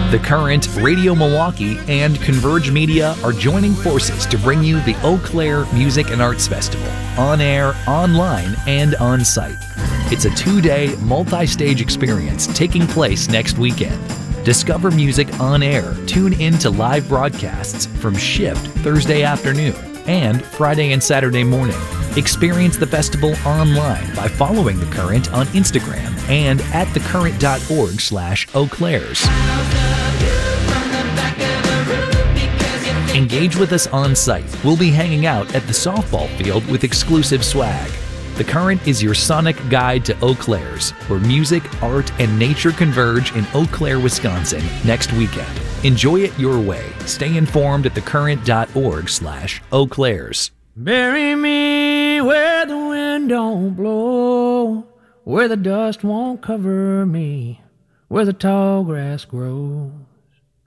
The Current, Radio Milwaukee, and Converge Media are joining forces to bring you the Eau Claire Music and Arts Festival, on air, online, and on site. It's a 2-day, multi-stage experience taking place next weekend. Discover music on air. Tune in to live broadcasts from Shift Thursday afternoon and Friday and Saturday morning. Experience the festival online by following The Current on Instagram and at thecurrent.org/eauclairs. Engage with us on site. We'll be hanging out at the softball field with exclusive swag. The Current is your sonic guide to Eau Claire's, where music, art, and nature converge in Eau Claire, Wisconsin next weekend. Enjoy it your way. Stay informed at thecurrent.org/eauclairs. Bury me where the wind don't blow, where the dust won't cover me, where the tall grass grows.